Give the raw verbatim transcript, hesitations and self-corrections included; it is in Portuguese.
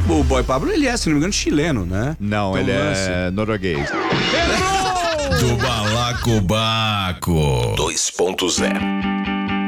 o Boy Pablo, ele é, se não me engano, chileno, né? Não, Então, ele lance. é norueguês. Do Balacobaco dois ponto zero.